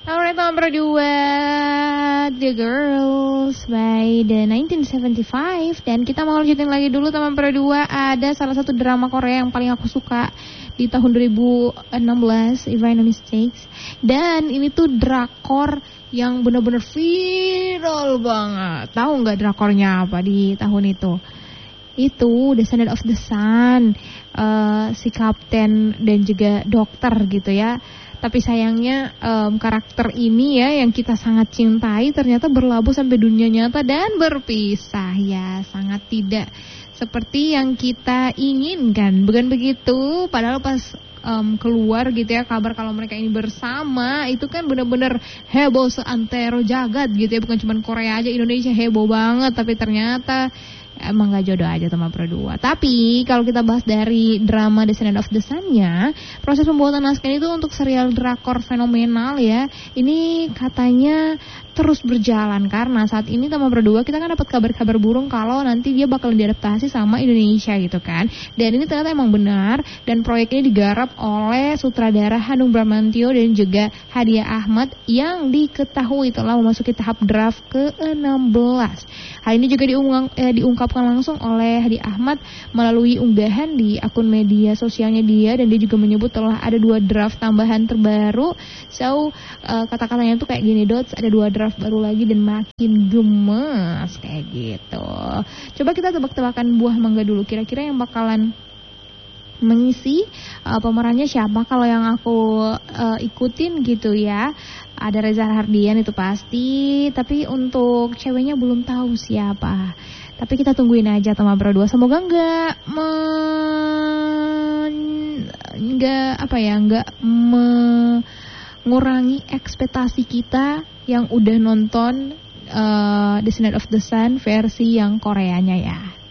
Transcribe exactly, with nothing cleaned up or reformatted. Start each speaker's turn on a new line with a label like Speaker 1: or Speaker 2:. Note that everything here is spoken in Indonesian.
Speaker 1: Alright, nomor dua, The Girls by the nineteen seventy-five. Dan kita mau lanjutin lagi dulu nomor dua. Ada salah satu drama Korea yang paling aku suka di tahun dua ribu enam belas, If I No Mistakes. Dan ini tuh drakor yang benar-benar viral banget. Tahu nggak drakornya apa di tahun itu? Itu Descendant of the Sun, uh, si kapten dan juga dokter gitu ya. Tapi sayangnya um, karakter ini ya yang kita sangat cintai ternyata berlabuh sampai dunia nyata dan berpisah ya. Sangat tidak seperti yang kita inginkan, bukan begitu? Padahal pas um, keluar gitu ya kabar kalau mereka ini bersama, itu kan benar-benar heboh seantero jagat gitu ya. Bukan cuma Korea aja, Indonesia heboh banget. Tapi ternyata emang gak jodoh aja sama berdua. Tapi kalau kita bahas dari drama Descendant of the Sun-nya, proses pembuatan naskah itu untuk serial drakor fenomenal ya. Ini katanya terus berjalan karena saat ini sama berdua kita kan dapat kabar-kabar burung kalau nanti dia bakal diadaptasi sama Indonesia gitu kan. Dan ini ternyata emang benar, dan proyek ini digarap oleh sutradara Hanung Bramantyo dan juga Hadia Ahmad yang diketahui telah memasuki tahap draft ke enam belas. Hal ini juga diungkap, eh, diungkapkan langsung oleh Hadia Ahmad melalui unggahan di akun media sosialnya dia, dan dia juga menyebut telah ada dua draft tambahan terbaru. So uh, kata-katanya tuh kayak gini, dots, ada dua draft baru lagi dan makin gemes kayak gitu. Coba kita tebak-tebakan buah mangga dulu, kira-kira yang bakalan mengisi uh, pemerannya siapa. Kalau yang aku uh, ikutin gitu ya, ada Reza Rahardian itu pasti, tapi untuk ceweknya belum tahu siapa. Tapi kita tungguin aja sama berdua. Semoga enggak men... enggak apa ya, enggak mengurangi ekspektasi kita yang udah nonton uh, Descendant of the Sun versi yang Koreanya ya.